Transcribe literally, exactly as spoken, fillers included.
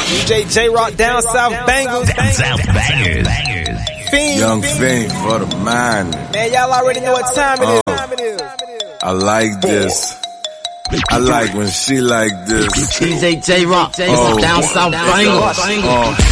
D J J-Rock, Down South Bangers. Down South Bangers. Fiend. Young Fiend for the mind. Man, y'all already know what time it is. I like this. I like when she like this. D J J-Rock, Oh. Down South Bangers. Oh.